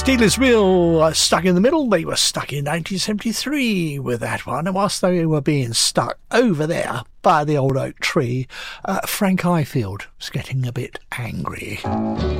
Steelers Wheel, Stuck in the Middle. They were stuck in 1973 with that one. And whilst they were being stuck over there by the old oak tree, Frank Ifield was getting a bit angry.